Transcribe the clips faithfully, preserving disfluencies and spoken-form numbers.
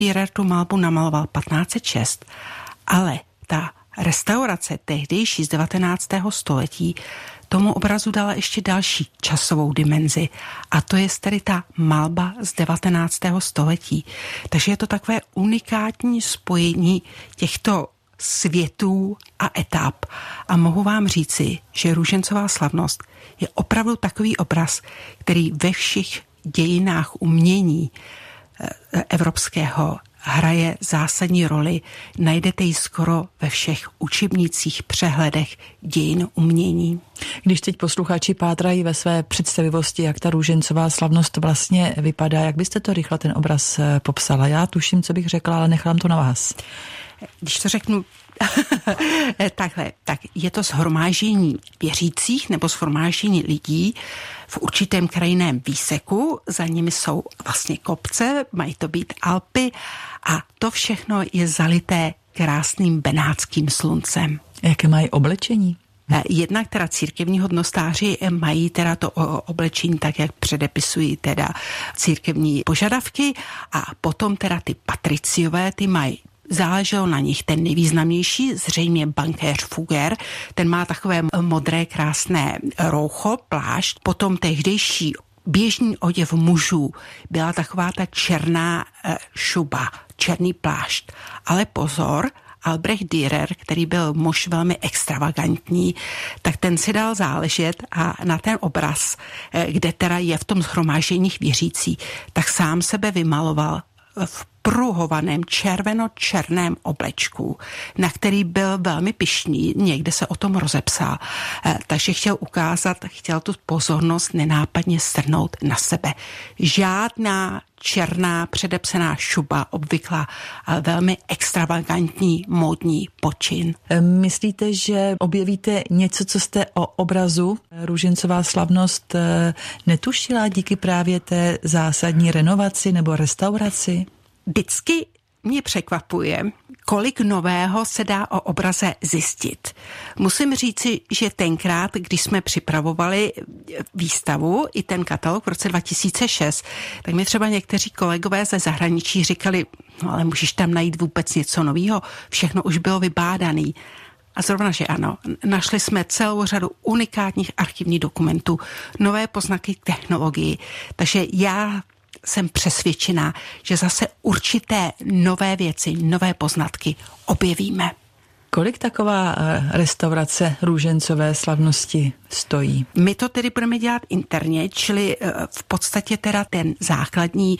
Dürer tu malbu namaloval patnáct set šest, ale ta restaurace tehdejší z devatenáctého století tomu obrazu dala ještě další časovou dimenzi a to je tedy ta malba z devatenáctého století. Takže je to takové unikátní spojení těchto světů a etap. A mohu vám říci, že Růžencová slavnost je opravdu takový obraz, který ve všech dějinách umění evropského hraje zásadní roli. Najdete ji skoro ve všech učebnicích, přehledech dějin umění. Když teď posluchači pátrají ve své představivosti, jak ta Růžencová slavnost vlastně vypadá, jak byste to rychle ten obraz popsala? Já tuším, co bych řekla, ale nechám to na vás. Když to řeknu takhle, tak je to shromáždění věřících nebo shromáždění lidí v určitém krajinném výseku, za nimi jsou vlastně kopce, mají to být Alpy a to všechno je zalité krásným benátským sluncem. Jaké mají oblečení? Jednak teda církevní hodnostáři mají teda to oblečení tak, jak předepisují teda církevní požadavky a potom teda ty patriciové, ty mají záleželo na nich ten nejvýznamnější, zřejmě bankéř Fugger, ten má takové modré krásné roucho, plášť, potom tehdejší běžný oděv mužů byla taková ta černá šuba, černý plášť. Ale pozor, Albrecht Dürer, který byl muž velmi extravagantní, tak ten si dal záležet a na ten obraz, kde teda je v tom shromáždění věřící, tak sám sebe vymaloval v pruhovaném červeno-černém oblečku, na který byl velmi pyšný, někde se o tom rozepsal. Takže chtěl ukázat, chtěl tu pozornost nenápadně strhnout na sebe. Žádná černá předepsaná šuba, obvyklá velmi extravagantní módní počin. Myslíte, že objevíte něco, co jste o obrazu Růžencová slavnost netušila díky právě té zásadní renovaci nebo restauraci? Vždycky mě překvapuje, kolik nového se dá o obraze zjistit. Musím říci, že tenkrát, když jsme připravovali výstavu i ten katalog v roce dva tisíce šest, tak mi třeba někteří kolegové ze zahraničí říkali, no ale můžeš tam najít vůbec něco nového, všechno už bylo vybádaný. A zrovna, že ano, našli jsme celou řadu unikátních archivních dokumentů, nové poznaky k technologii, takže já jsem přesvědčená, že zase určité nové věci, nové poznatky objevíme. Kolik taková restaurace Růžencové slavnosti stojí? My to tedy budeme dělat interně, čili v podstatě teda ten základní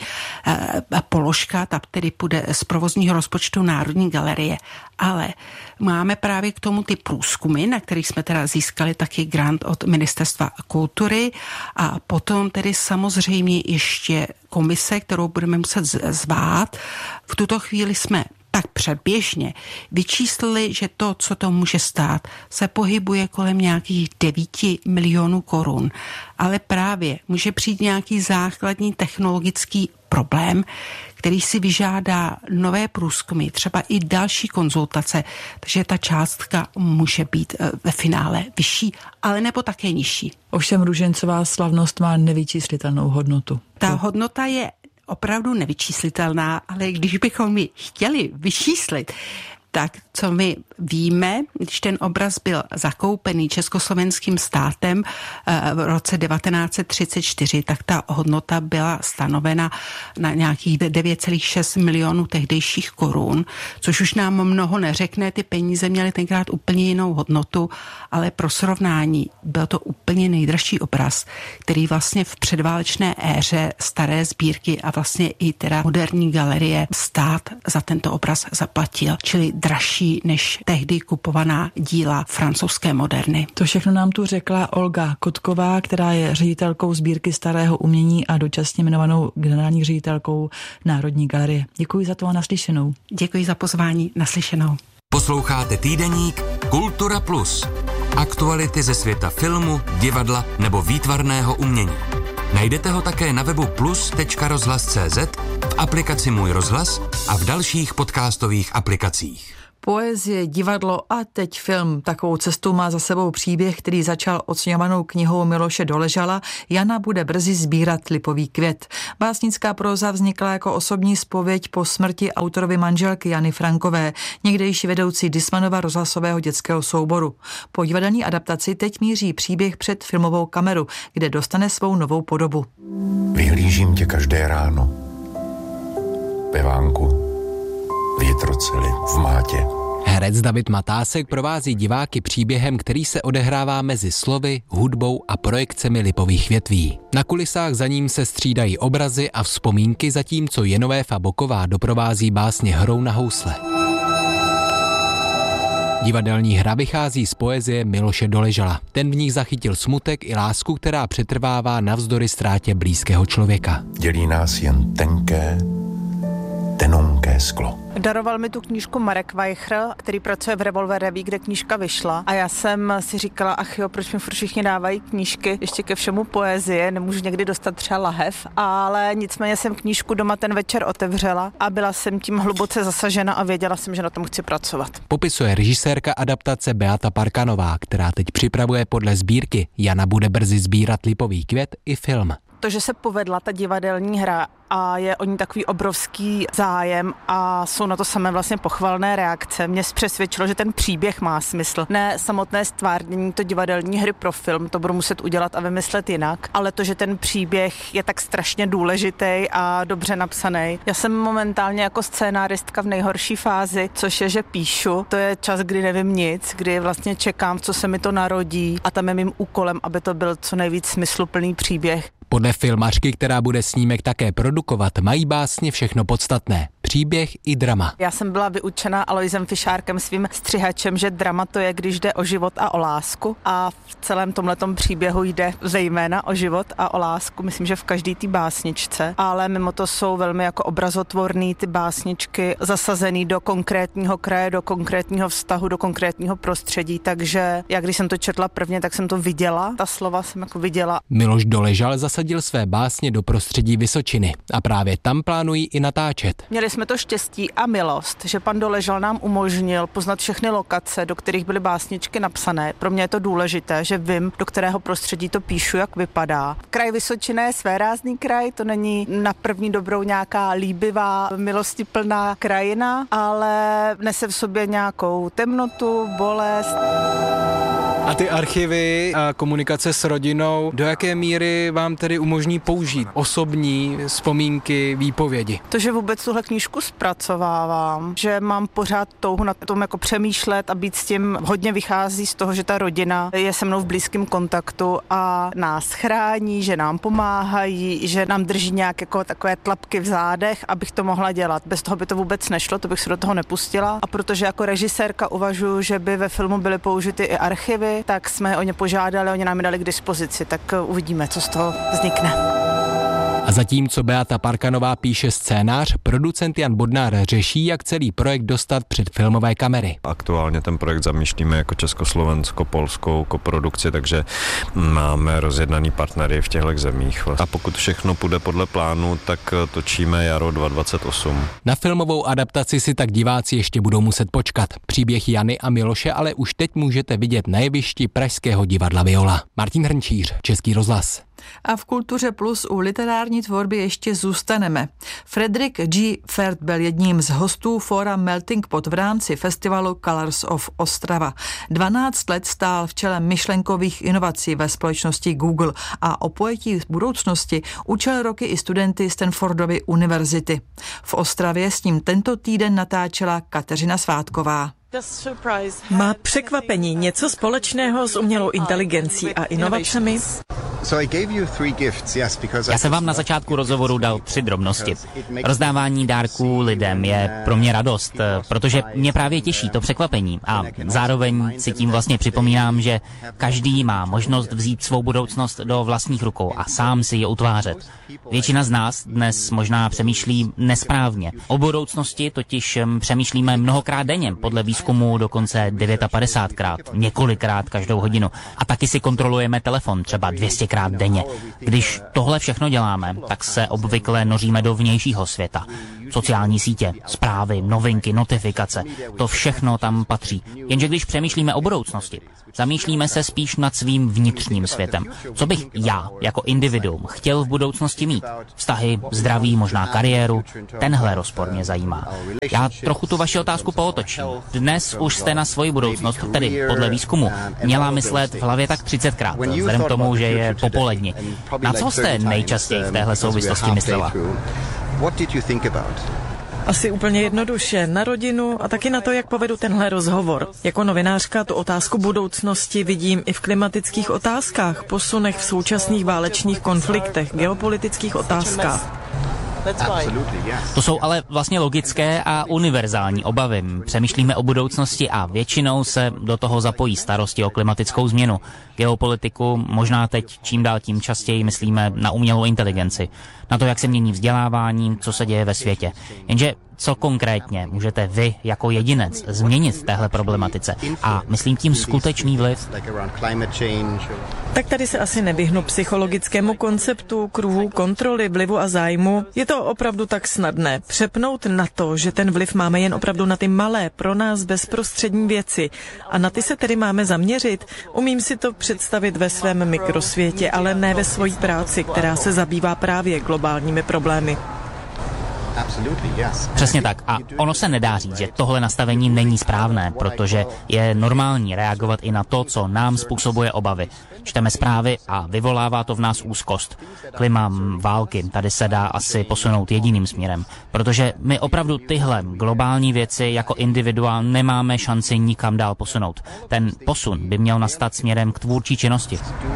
položka, ta tedy půjde z provozního rozpočtu Národní galerie, ale máme právě k tomu ty průzkumy, na kterých jsme teda získali taky grant od Ministerstva kultury a potom tedy samozřejmě ještě komise, kterou budeme muset zvát. V tuto chvíli jsme tak předběžně vyčíslili, že to, co to může stát, se pohybuje kolem nějakých devíti milionů korun. Ale právě může přijít nějaký základní technologický problém, který si vyžádá nové průzkumy, třeba i další konzultace, takže ta částka může být ve finále vyšší, ale nebo také nižší. Ovšem Růžencová slavnost má nevyčíslitelnou hodnotu. Ta hodnota je opravdu nevyčíslitelná, ale když bychom ji chtěli vyčíslit, tak co my víme, když ten obraz byl zakoupený československým státem v roce devatenáct set třicet čtyři, tak ta hodnota byla stanovena na nějakých devět celá šest milionů tehdejších korun, což už nám mnoho neřekne, ty peníze měly tenkrát úplně jinou hodnotu, ale pro srovnání byl to úplně nejdražší obraz, který vlastně v předválečné éře staré sbírky a vlastně i teda moderní galerie stát za tento obraz zaplatil, čili dražší než tehdy kupovaná díla francouzské moderny. To všechno nám tu řekla Olga Kotková, která je ředitelkou sbírky starého umění a dočasně jmenovanou generální ředitelkou Národní galerie. Děkuji za to a naslyšenou. Děkuji za pozvání, naslyšenou. Posloucháte týdeník Kultura Plus. Aktuality ze světa filmu, divadla nebo výtvarného umění. Najdete ho také na webu plus tečka rozhlas tečka cé zet, v aplikaci Můj rozhlas a v dalších podcastových aplikacích. Poezie, divadlo a teď film. Takovou cestu má za sebou příběh, který začal oceňovanou knihou Miloše Doležala Jana bude brzy sbírat lipový květ. Básnická próza vznikla jako osobní zpověď po smrti autorovy manželky Jany Frankové, někdejší vedoucí Dismanova rozhlasového dětského souboru. Po divadelní adaptaci teď míří příběh před filmovou kameru, kde dostane svou novou podobu. Vyhlížím tě každé ráno. Ve vánku, v Jitroceli, v Mátě. Herec David Matásek provází diváky příběhem, který se odehrává mezi slovy, hudbou a projekcemi lipových větví. Na kulisách za ním se střídají obrazy a vzpomínky, zatímco Jenovéfa Boková doprovází básně hrou na housle. Divadelní hra vychází z poezie Miloše Doležala. Ten v ní zachytil smutek i lásku, která přetrvává navzdory ztrátě blízkého člověka. Dělí nás jen tenké, tenonké sklo. Daroval mi tu knížku Marek Weichr, který pracuje v Revolver Revue, kde knížka vyšla. A já jsem si říkala, ach jo, proč mi furt všichni dávají knížky, ještě ke všemu poezie, nemůžu někdy dostat třeba lahev, ale nicméně jsem knížku doma ten večer otevřela a byla jsem tím hluboce zasažena a věděla jsem, že na tom chci pracovat. Popisuje režisérka adaptace Beata Parkanová, která teď připravuje podle sbírky Jana bude brzy sbírat lipový květ i film. To, že se povedla ta divadelní hra a je o ní takový obrovský zájem a jsou na to samé vlastně pochvalné reakce, mě přesvědčilo, že ten příběh má smysl. Ne samotné stvárnění to divadelní hry pro film, to budu muset udělat a vymyslet jinak, ale to, že ten příběh je tak strašně důležitý a dobře napsaný. Já jsem momentálně jako scénáristka v nejhorší fázi, což je, že píšu. To je čas, kdy nevím nic, kdy vlastně čekám, co se mi to narodí a tam je mým úkolem, aby to byl co nejvíc smysluplný příběh. Podle filmařky, která bude snímek také produkovat, mají básně všechno podstatné. Příběh i drama. Já jsem byla vyučena Aloisem Fišárkem, svým střihačem, že drama to je, když jde o život a o lásku. A v celém tomhletom příběhu jde zejména o život a o lásku. Myslím, že v každý té básničce. Ale mimo to jsou velmi jako obrazotvorný ty básničky zasazený do konkrétního kraje, do konkrétního vztahu, do konkrétního prostředí. Takže já když jsem to četla prvně, tak jsem to viděla. Ta slova jsem jako viděla. Miloš Doležal zasadil své básně do prostředí Vysočiny a právě tam plánují i natáčet. Měli jsme to štěstí a milost, že pan Doležal nám umožnil poznat všechny lokace, do kterých byly básničky napsané. Pro mě je to důležité, že vím, do kterého prostředí to píšu, jak vypadá. Kraj Vysočina je svérázný kraj, to není na první dobrou nějaká líbivá, milostiplná krajina, ale nese v sobě nějakou temnotu, bolest. A ty archivy a komunikace s rodinou, do jaké míry vám tedy umožní použít osobní vzpomínky, výpovědi? To, že vůbec tuhle knížku zpracovávám, že mám pořád touhu na tom jako přemýšlet a být s tím, hodně vychází z toho, že ta rodina je se mnou v blízkém kontaktu a nás chrání, že nám pomáhají, že nám drží nějak jako takové tlapky v zádech, abych to mohla dělat. Bez toho by to vůbec nešlo, to bych se do toho nepustila. A protože jako režisérka uvažuji, že by ve filmu byly použity i archivy, tak jsme o ně požádali, oni nám je dali k dispozici, tak uvidíme, co z toho vznikne. A zatímco Beata Parkanová píše scénář, producent Jan Bodnár řeší, jak celý projekt dostat před filmové kamery. Aktuálně ten projekt zamýšlíme jako československo-polskou koprodukci, takže máme rozjednaný partnery v těchto zemích. A pokud všechno půjde podle plánu, tak točíme jaro dva tisíce dvacet osm. Na filmovou adaptaci si tak diváci ještě budou muset počkat. Příběh Jany a Miloše ale už teď můžete vidět na jevišti pražského divadla Viola. Martin Hrnčíř, Český rozhlas. A v Kultuře Plus u literární tvorby ještě zůstaneme. Frederick G. Ferd byl jedním z hostů fóra Melting Pot v rámci festivalu Colors of Ostrava. dvanáct let stál v čele myšlenkových inovací ve společnosti Google a o pojetí budoucnosti učil roky i studenty Stanfordovy univerzity. V Ostravě s ním tento týden natáčela Kateřina Svátková. Má překvapení něco společného s umělou inteligencí a inovacemi? Já jsem vám na začátku rozhovoru dal tři drobnosti. Rozdávání dárků lidem je pro mě radost, protože mě právě těší to překvapení a zároveň si tím vlastně připomínám, že každý má možnost vzít svou budoucnost do vlastních rukou a sám si ji utvářet. Většina z nás dnes možná přemýšlí nesprávně. O budoucnosti totiž přemýšlíme mnohokrát denně, podle výzkumu dokonce padesát devětkrát, několikrát každou hodinu. A taky si kontrolujeme telefon třeba dvě stě krát několikrát denně. Když tohle všechno děláme, tak se obvykle noříme do vnějšího světa. Sociální sítě, zprávy, novinky, notifikace, to všechno tam patří. Jenže když přemýšlíme o budoucnosti, zamýšlíme se spíš nad svým vnitřním světem. Co bych já, jako individuum, chtěl v budoucnosti mít? Vztahy, zdraví, možná kariéru? Tenhle rozpor mě zajímá. Já trochu tu vaši otázku pootočím. Dnes už jste na svoji budoucnost, tedy podle výzkumu, měla myslet v hlavě tak třicetkrát, vzhledem k tomu, že je popoledni. Na co jste nejčastěji v téhle souvislosti myslela? Asi úplně jednoduše na rodinu a taky na to, jak povedu tenhle rozhovor. Jako novinářka tu otázku budoucnosti vidím i v klimatických otázkách, posunech v současných válečných konfliktech, geopolitických otázkách. To jsou ale vlastně logické a univerzální obavy. Přemýšlíme o budoucnosti a většinou se do toho zapojí starosti o klimatickou změnu, geopolitiku, možná teď čím dál tím častěji myslíme na umělou inteligenci, na to, jak se mění vzdělávání, co se děje ve světě. Jenže co konkrétně můžete vy jako jedinec změnit v téhle problematice a myslím tím skutečný vliv? Tak tady se asi nevyhnu psychologickému konceptu kruhu kontroly, vlivu a zájmu. Je to opravdu tak snadné přepnout na to, že ten vliv máme jen opravdu na ty malé, pro nás bezprostřední věci. A na ty se tedy máme zaměřit. Umím si to představit ve svém mikrosvětě, ale ne ve svojí práci, která se zabývá právě globálními problémy. Přesně tak. A ono se nedá říct, že tohle nastavení není správné, protože je normální reagovat i na to, co nám způsobuje obavy. Čteme zprávy a vyvolává to v nás úzkost. Klima, války, tady se dá asi posunout jediným směrem, protože my opravdu tyhle globální věci jako individuál nemáme šanci nikam dál posunout. Ten posun by měl nastat směrem k tvůrčí činnosti.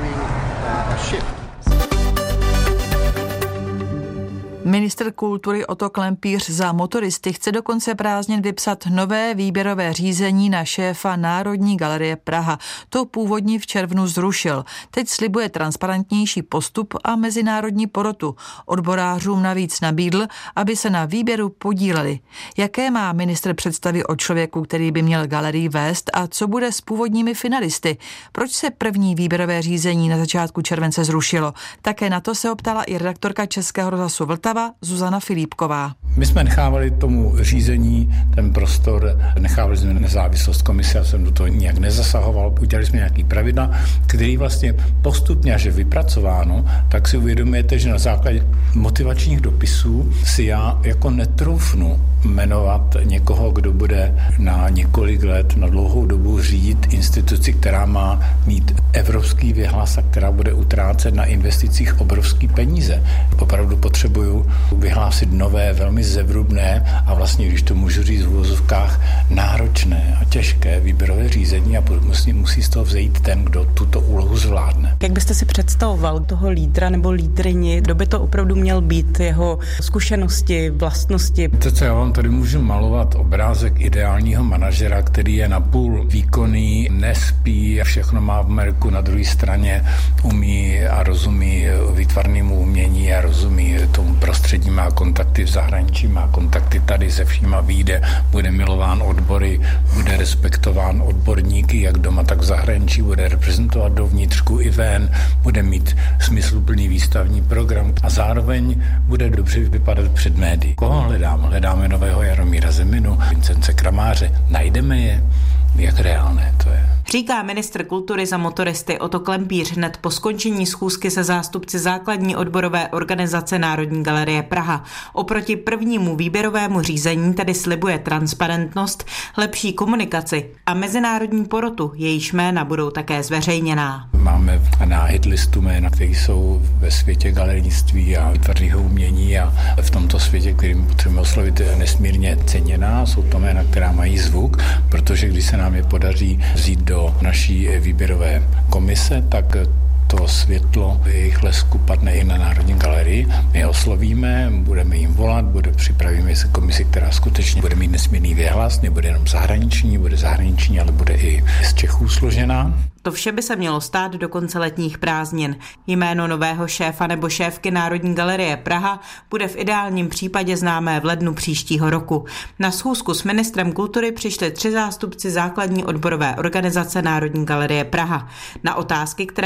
Ministr kultury Otto Klempíř za motoristy chce do konce prázdnin vypsat nové výběrové řízení na šéfa Národní galerie Praha. To původně v červnu zrušil. Teď slibuje transparentnější postup a mezinárodní porotu. Odborářům navíc nabídl, aby se na výběru podíleli. Jaké má ministr představy o člověku, který by měl galerii vést a co bude s původními finalisty? Proč se první výběrové řízení na začátku července zrušilo? Také na to se optala i redaktorka Českého rozhlasu Vltava Zuzana Filipková. My jsme nechávali tomu řízení ten prostor, nechávali jsme nezávislost komise, já jsem do toho nijak nezasahoval, udělali jsme nějaký pravidla, který vlastně postupně, až je vypracováno, tak si uvědomujete, že na základě motivačních dopisů si já jako netroufnu jmenovat někoho, kdo bude na několik let, na dlouhou dobu řídit instituci, která má mít evropský vyhlas a která bude utrácet na investicích obrovský peníze. Opravdu potřebuju vyhlásit nové, velmi zevrubné a vlastně, když to můžu říct v uvozovkách, náročné a těžké výběrové řízení a musí, musí z toho vzejít ten, kdo tuto úlohu zvládne. Jak byste si představoval toho lídra nebo lídryni, kdo by to opravdu měl být, jeho zkušenosti, vlastnosti? To, co já vám tady můžu malovat obrázek ideálního manažera, který je napůl výkonný, nespí, všechno má v merku, na druhé straně umí a rozumí výtvarnému umění a rozumí tomu prostředí, má kontakty v zahraničí, má kontakty tady se všíma vyjde, bude milován odbory, bude respektován odborníky, jak doma, tak v zahraničí, bude reprezentovat dovnitřku i ven, bude mít smysluplný výstavní program a zároveň bude dobře vypadat před médií. Koho hledám? Hledáme nového Jaromíra Zeminu, Vincence Kramáře. Najdeme je? Jak reálné to je? Říká ministr kultury za motoristy Otto Klempíř hned po skončení schůzky se zástupci základní odborové organizace Národní galerie Praha. Oproti prvnímu výběrovému řízení tedy slibuje transparentnost, lepší komunikaci a mezinárodní porotu, jejíž jména budou také zveřejněná. Máme na hitlistu jména, které jsou ve světě galerijnictví a výtvarného umění a v tomto světě, kterým potřebujeme oslovit, nesmírně ceněná. Jsou to jména, která mají zvuk, protože když se nám je podaří vzít do naší výběrové komise, tak to světlo jejich lesku padne i na Národní galerii. My je oslovíme, budeme jim volat, bude, připravíme se komisi, která skutečně bude mít nesmírný věhlas, nebude jenom zahraniční, bude zahraniční, ale bude i z Čechů složená. To vše by se mělo stát do konce letních prázdnin. Jméno nového šéfa nebo šéfky Národní galerie Praha bude v ideálním případě známé v lednu příštího roku. Na schůzku s ministrem kultury přišli tři zástupci základní odborové organizace Národní galerie Praha. Na otázky, které položili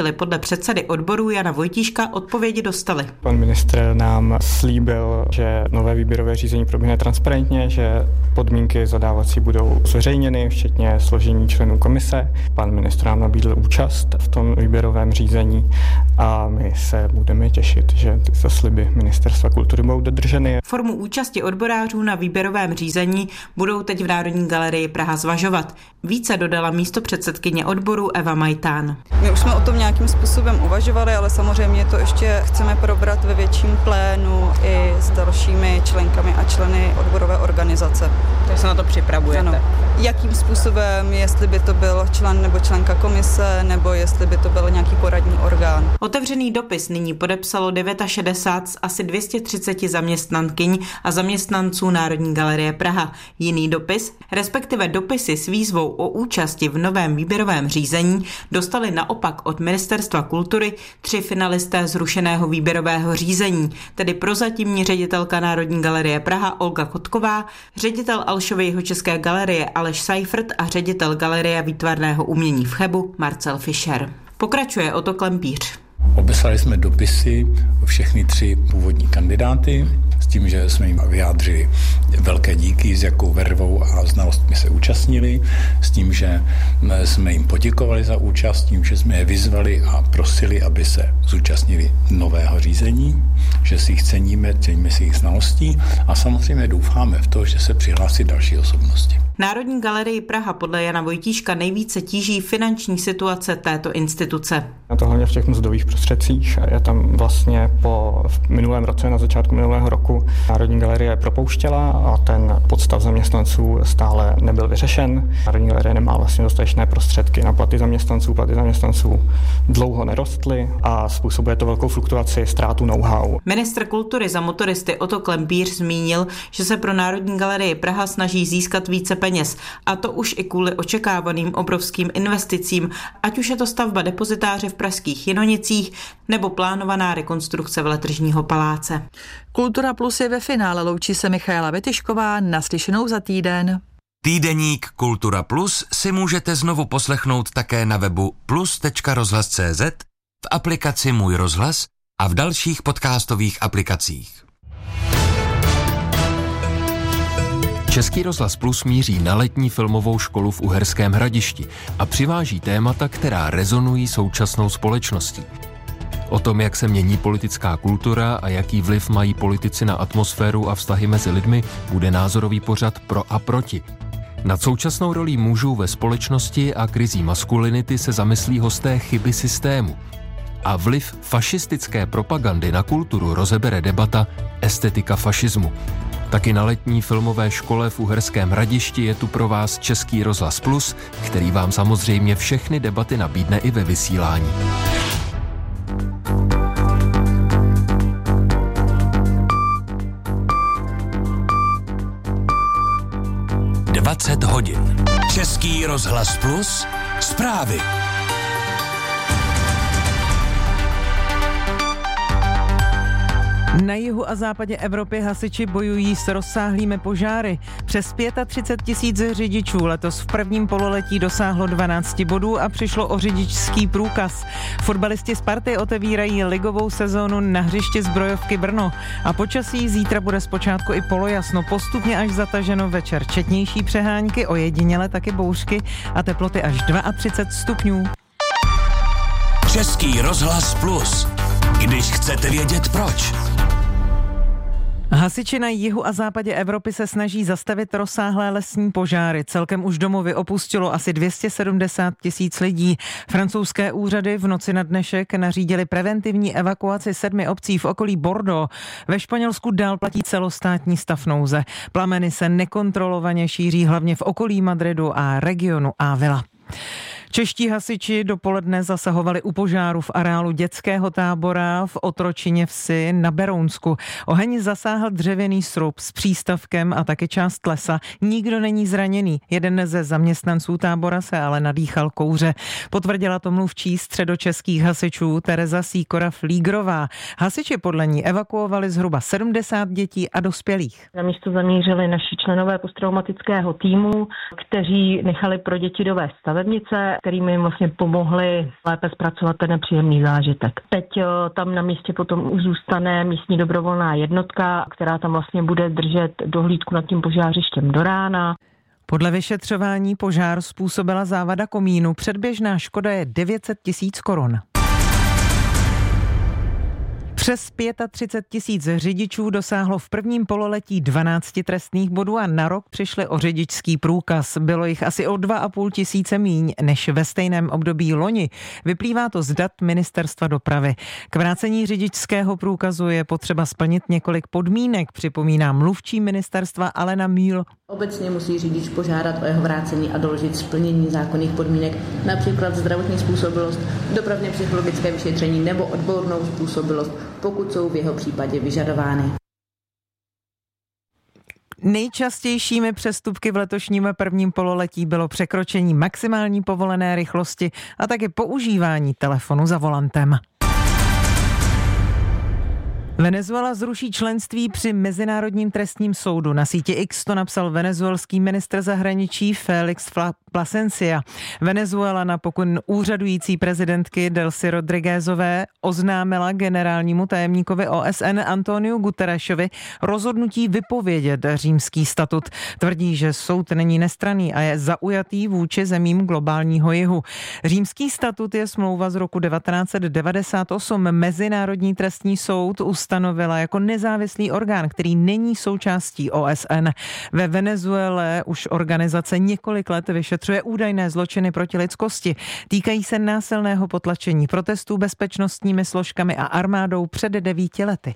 čili podle předsedy odboru Jana Vojtíška odpovědi dostali. Pan ministr nám slíbil, že nové výběrové řízení proběhne transparentně, že podmínky zadávací budou zveřejněny, včetně složení členů komise. Pan ministr nám nabídl účast v tom výběrovém řízení a my se budeme těšit, že ty sliby Ministerstva kultury budou dodrženy. Formu účasti odborářů na výběrovém řízení budou teď v Národní galerii Praha zvažovat. Více dodala místopředsedkyně odboru Eva Majtán. My už jsme o tom nějakým způsobem uvažovali, ale samozřejmě to ještě chceme probrat ve větším plénu i s dalšími členkami a členy odborové organizace. Takže se na to připravujete? Ano. Jakým způsobem, jestli by to byl člen nebo členka komise, nebo jestli by to byl nějaký poradní orgán. Otevřený dopis nyní podepsalo šedesát devět z asi dvě stě třicet zaměstnankyň a zaměstnanců Národní galerie Praha. Jiný dopis, respektive dopisy s výzvou o účasti v novém výběrovém řízení, dostali naopak od Ministerstva kultury tři finalisté zrušeného výběrového řízení, tedy prozatímní ředitelka Národní galerie Praha Olga Kotková, ředitel Alšovy jihočeské galerie Aleš Seifert a ředitel Galerie výtvarného umění v Chebu Marcel Fischer. Pokračuje Oto Klempíř. Obeslali jsme dopisy všechny tři původní kandidáty s tím, že jsme jim vyjádřili velké díky, s jakou vervou a znalostmi se účastnili, s tím, že jsme jim poděkovali za účast, tím, že jsme je vyzvali a prosili, aby se zúčastnili nového řízení, že si jich ceníme, ceníme si jich znalostí a samozřejmě doufáme v to, že se přihlásí další osobnosti. Národní galerii Praha podle Jana Vojtíška nejvíce tíží finanční situace této instituce. A to hlavně v těch mzdových prostředcích. Je tam vlastně po v minulém roce, na začátku minulého roku, Národní galerie propouštěla a ten podstav zaměstnanců stále nebyl vyřešen. Národní galerie nemá vlastně dostatečné prostředky na platy zaměstnanců, platy zaměstnanců dlouho nerostly a způsobuje to velkou fluktuaci, ztrátu know-how. Ministr kultury za motoristy Oto Klempíř zmínil, že se pro Národní galerii Praha snaží získat více peněz, a to už i kvůli očekávaným obrovským investicím, ať už je to stavba depozitáře v pražských Jinonicích nebo plánovaná rekonstrukce Veletržního paláce. Kultura Plus je ve finále, loučí se Michaela Vytyšková, naslyšenou za týden. Týdeník Kultura Plus si můžete znovu poslechnout také na webu plus tečka rozhlas tečka cé zet, v aplikaci Můj rozhlas a v dalších podcastových aplikacích. Český rozhlas Plus míří na letní filmovou školu v Uherském Hradišti a přiváží témata, která rezonují současnou společností. O tom, jak se mění politická kultura a jaký vliv mají politici na atmosféru a vztahy mezi lidmi, bude názorový pořad Pro a proti. Nad současnou rolí mužů ve společnosti a krizí maskulinity se zamyslí hosté Chyby systému. A vliv fašistické propagandy na kulturu rozebere debata Estetika fašismu. Taky na letní filmové škole v Uherském Hradišti je tu pro vás Český rozhlas Plus, který vám samozřejmě všechny debaty nabídne i ve vysílání. dvacet hodin. Český rozhlas Plus. Zprávy. Na jihu a západě Evropy hasiči bojují s rozsáhlými požáry. Přes třicet pět tisíc řidičů letos v prvním pololetí dosáhlo dvanáct bodů a přišlo o řidičský průkaz. Fotbalisti Sparty otevírají ligovou sezónu na hřišti Zbrojovky Brno. A počasí zítra bude zpočátku i polojasno, postupně až zataženo večer. Četnější přehánky, ojediněle taky bouřky a teploty až třicet dva stupňů. Český rozhlas Plus. Když chcete vědět proč. Hasiči na jihu a západě Evropy se snaží zastavit rozsáhlé lesní požáry. Celkem už domovy opustilo asi dvě stě sedmdesát tisíc lidí. Francouzské úřady v noci na dnešek nařídili preventivní evakuaci sedmi obcí v okolí Bordeaux. Ve Španělsku dál platí celostátní stav nouze. Plameny se nekontrolovaně šíří hlavně v okolí Madridu a regionu Ávila. Čeští hasiči dopoledne zasahovali u požáru v areálu dětského tábora v Otročině vsi na Berounsku. Oheň zasáhl dřevěný srub s přístavkem a taky část lesa. Nikdo není zraněný. Jeden ze zaměstnanců tábora se ale nadýchal kouře. Potvrdila to mluvčí středočeských hasičů Tereza Sýkora-Flígrová. Hasiči podle ní evakuovali zhruba sedmdesát dětí a dospělých. Na místo zamířili naši členové posttraumatického týmu, kteří nechali pro děti dovést stavebnice. které mi vlastně pomohly lépe zpracovat ten nepříjemný zážitek. Teď tam na místě potom už zůstane místní dobrovolná jednotka, která tam vlastně bude držet dohlídku nad tím požářištěm do rána. Podle vyšetřování požár způsobila závada komínu. Předběžná škoda je devět set tisíc korun. Přes třicet pět tisíc řidičů dosáhlo v prvním pololetí dvanáct trestných bodů a na rok přišli o řidičský průkaz. Bylo jich asi o dva a půl tisíce míň než ve stejném období loni. Vyplývá to z dat Ministerstva dopravy. K vrácení řidičského průkazu je potřeba splnit několik podmínek, připomíná mluvčí ministerstva Alena Mühl. Obecně musí řidič požádat o jeho vrácení a doložit splnění zákonných podmínek, například zdravotní způsobilost, dopravně psychologické vyšetření nebo odbornou způsobilost, pokud jsou v jeho případě vyžadovány. Nejčastějšími přestupky v letošním prvním pololetí bylo překročení maximální povolené rychlosti a také používání telefonu za volantem. Venezuela zruší členství při Mezinárodním trestním soudu. Na síti X to napsal venezuelský ministr zahraničí Félix Plasencia. Venezuela na pokyn úřadující prezidentky Delcy Rodriguezové oznámila generálnímu tajemníkovi O S N Antoniu Guterresovi rozhodnutí vypovědět římský statut. Tvrdí, že soud není nestranný a je zaujatý vůči zemím globálního jihu. Římský statut je smlouva z roku devatenáct set devadesát osm. Mezinárodní trestní soud ustanovila jako nezávislý orgán, který není součástí O S N. Ve Venezuele už organizace několik let vyšetřuje údajné zločiny proti lidskosti. Týkají se násilného potlačení protestů bezpečnostními složkami a armádou před devíti lety.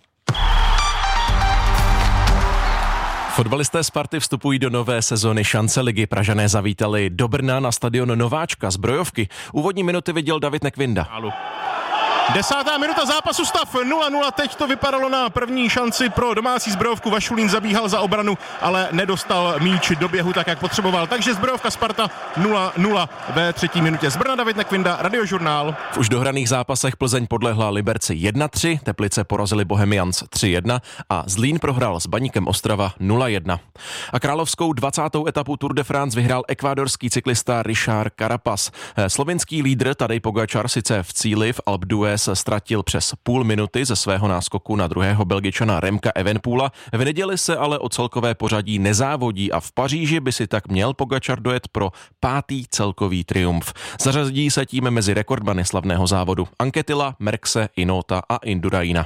Fotbalisté Sparty vstupují do nové sezony šance ligy. Pražané zavítali do Brna na stadion Nováčka Zbrojovky. Úvodní minuty viděl David Nekvinda. Desátá minuta zápasu, stav nula nula, teď to vypadalo na první šanci pro domácí Zbrojovku. Vašulín zabíhal za obranu, ale nedostal míč do běhu tak, jak potřeboval. Takže Zbrojovka Sparta nula nula ve třetí minutě. Z Brna David Nekvinda, Radiožurnál. V už dohraných zápasech Plzeň podlehla Liberci jedna tři, Teplice porazili Bohemians tři jedna a Zlín prohrál s Baníkem Ostrava nula jedna. A královskou dvacátou etapu Tour de France vyhrál ekvádorský cyklista Richard Carapaz. Slovinský lídr Tadej Pogačar sice v cíli v Alpe d'Huez ztratil přes půl minuty ze svého náskoku na druhého Belgičana Remka Evenepoela. V neděli se ale o celkové pořadí nezávodí a v Paříži by si tak měl Pogačar dojet pro pátý celkový triumf. Zařadí se tím mezi rekordmany slavného závodu Anquetil, Merckxe, Inota a Induraina.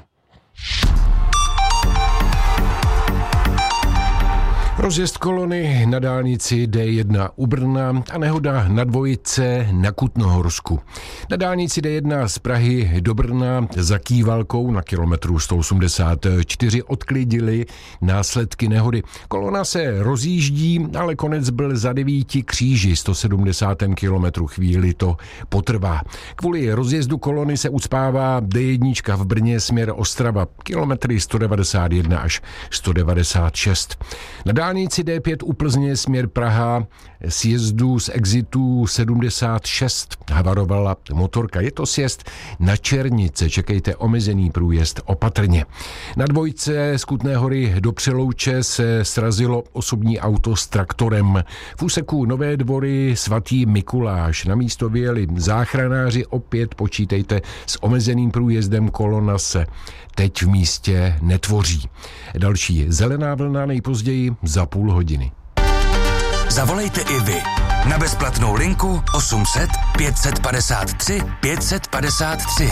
Rozjezd kolony na dálnici D jedna u Brna a nehoda na dvojice na Kutnohorsku. Na dálnici D jedna z Prahy do Brna za Kývalkou na kilometru sto osmdesát čtyři odklidili následky nehody. Kolona se rozjíždí, ale konec byl za devíti kříži, sto sedmdesátém kilometru, chvíli to potrvá. Kvůli rozjezdu kolony se ucpává D jedna v Brně směr Ostrava, kilometry sto devadesát jedna až sto devadesát šest. Na dálnici D pět u Plzně směr Praha sjezdu z exitu sedmdesát šest havarovala motorka. Je to sjezd na Černice, čekejte omezený průjezd opatrně. Na dvojce z Kutné Hory do Přelouče se srazilo osobní auto s traktorem. V úseku Nové Dvory svatý Mikuláš. Na místo vyjeli záchranáři, opět počítejte s omezeným průjezdem, kolona se teď v místě netvoří. Další zelená vlna nejpozději za půl hodiny. Zavolejte i vy na bezplatnou linku osm set pět set padesát tři pět set padesát tři.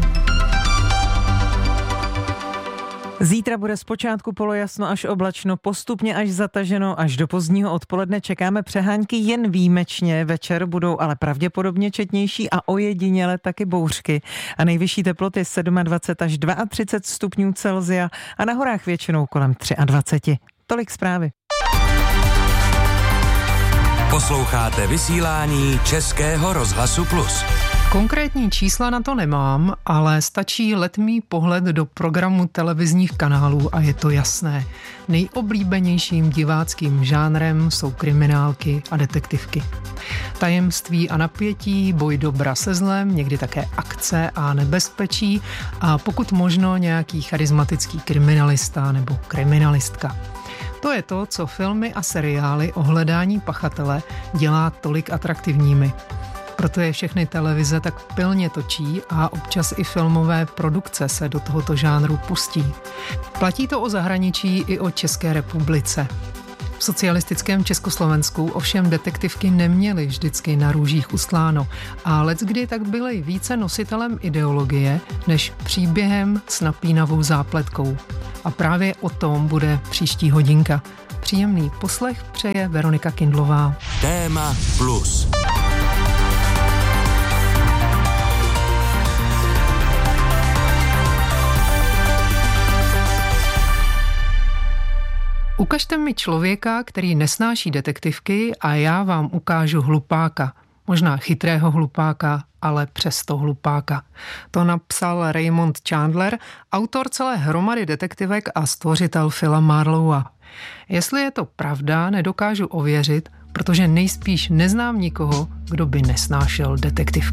Zítra bude zpočátku polojasno až oblačno, postupně až zataženo, až do pozdního odpoledne čekáme přehánky jen výjimečně, večer budou ale pravděpodobně četnější a ojediněle taky bouřky. A nejvyšší teploty dvacet sedm až třicet dva stupňů Celsia a na horách většinou kolem dvacet tři. Tolik zprávy. Posloucháte vysílání Českého rozhlasu Plus. Konkrétní čísla na to nemám, ale stačí letmý pohled do programu televizních kanálů a je to jasné. Nejoblíbenějším diváckým žánrem jsou kriminálky a detektivky. Tajemství a napětí, boj dobra se zlem, někdy také akce a nebezpečí a pokud možno nějaký charismatický kriminalista nebo kriminalistka. To je to, co filmy a seriály o hledání pachatele dělá tolik atraktivními. Proto je všechny televize tak pilně točí a občas i filmové produkce se do tohoto žánru pustí. Platí to o zahraničí i o České republice. V socialistickém Československu ovšem detektivky neměly vždycky na růžích ustláno a leckdy tak byly více nositelem ideologie než příběhem s napínavou zápletkou. A právě o tom bude příští hodinka. Příjemný poslech přeje Veronika Kindlová. Téma plus. Ukažte mi člověka, který nesnáší detektivky a já vám ukážu hlupáka. Možná chytrého hlupáka, ale přesto hlupáka. To napsal Raymond Chandler, autor celé hromady detektivek a stvořitel Phila Marlowa. Jestli je to pravda, nedokážu ověřit, protože nejspíš neznám nikoho, kdo by nesnášel detektivky.